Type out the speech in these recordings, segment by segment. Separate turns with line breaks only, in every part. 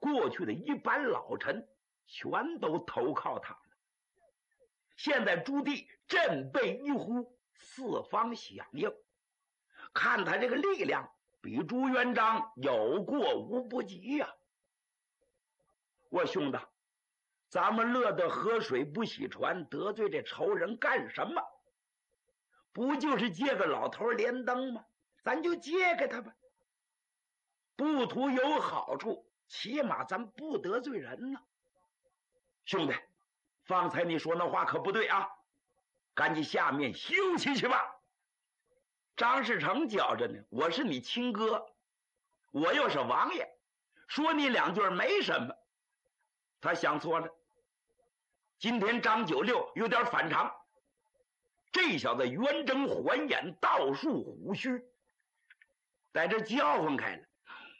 过去的一般老臣全都投靠他了。现在朱棣振臂一呼，四方响应，看他这个力量比朱元璋有过无不及呀。我兄弟，咱们乐得河水不洗船，得罪这仇人干什么？不就是借个老头连登吗？咱就借给他吧，不图有好处，起码咱不得罪人呢。兄弟，方才你说那话可不对啊，赶紧下面休息去吧。张士诚觉着呢，我是你亲哥，我又是王爷，说你两句没什么。他想错了，今天张九六有点反常，这小子圆睁环眼，倒竖虎须，在这叫唤开了，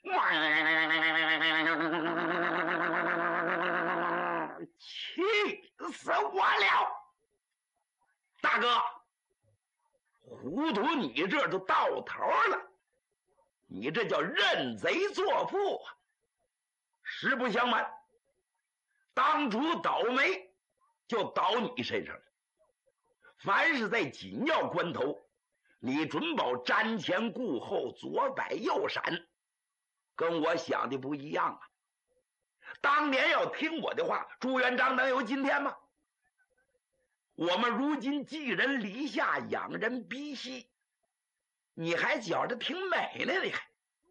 气死我了！大哥，糊涂你这都到头了，你这叫认贼作父啊！实不相瞒，当初倒霉就倒你身上了。凡是在紧要关头，你准保瞻前顾后，左摆右闪，跟我想的不一样啊！当年要听我的话，朱元璋能有今天吗？我们如今寄人篱下，养人鼻息，你还觉着挺美呢？你还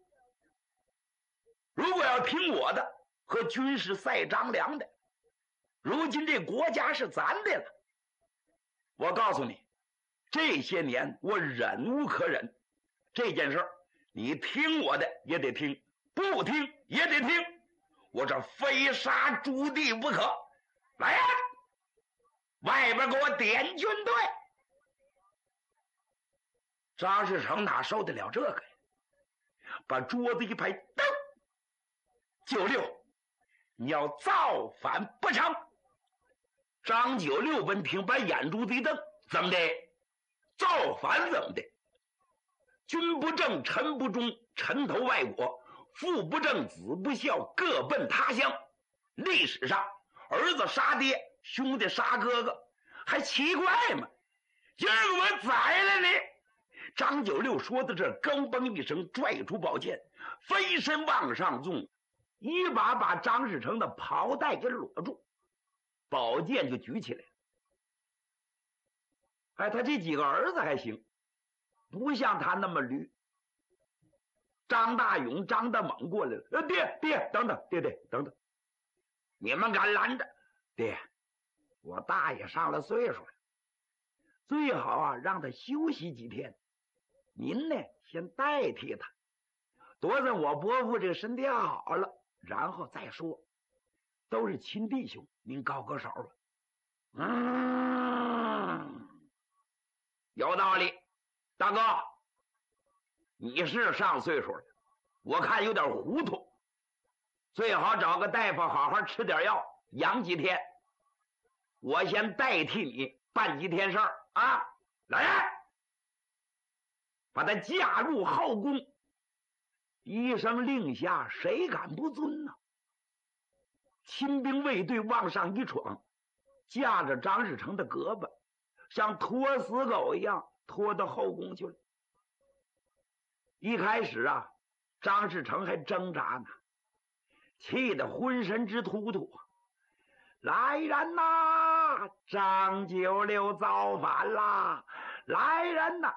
如果要听我的，和军事赛张良的，如今这国家是咱的了。我告诉你，这些年我忍无可忍，这件事你听我的也得听，不听也得听，我这非杀朱棣不可。来呀，外边给我点军队！张士诚哪受得了这个呀？把桌子一拍，噔！九六，你要造反不成？张九六闻听，把眼珠子一瞪，怎么的？造反怎么的？君不正，臣不忠，臣投外国，父不正，子不孝，各奔他乡。历史上儿子杀爹，兄弟杀哥哥，还奇怪吗？今儿个我宰了你！张九六说到这儿，咯嘣一声拽出宝剑，飞身往上纵，一把把张士诚的袍带给裸住，宝剑就举起来了。哎，他这几个儿子还行，不像他那么驴。张大勇、张大猛过来了，爹，等等，爹，等等，你们敢拦着？爹，我大爷上了岁数了，最好啊让他休息几天。您呢，先代替他，多等我伯父这个身体好了，然后再说。都是亲弟兄，您高个手吧。有道理。大哥，你是上岁数了，我看有点糊涂，最好找个大夫好好吃点药，养几天。我先代替你办几天事儿啊！来呀，把他嫁入后宫。一声令下，谁敢不遵呢？亲兵卫队往上一闯，架着张士诚的胳膊，像拖死狗一样拖到后宫去了。一开始啊，张士诚还挣扎呢，气得浑身直突突。来人呐，张九六造反啦！来人呐！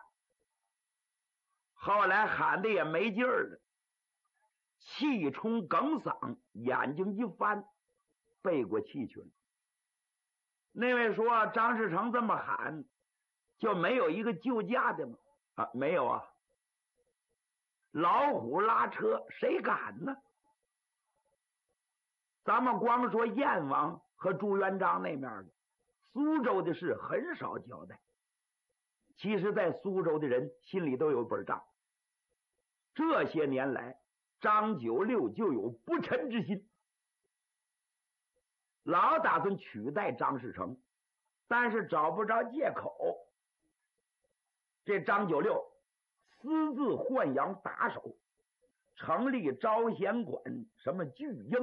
后来喊的也没劲儿了，气冲哽嗓，眼睛一翻，背过气去了。那位说张士诚这么喊，就没有一个救驾的吗？啊，没有啊。老虎拉车，谁敢呢？咱们光说燕王和朱元璋那面的，苏州的事很少交代。其实在苏州的人心里都有本账。这些年来，张九六就有不臣之心，老打算取代张士诚，但是找不着借口。这张九六私自豢养打手，成立招贤馆，什么巨婴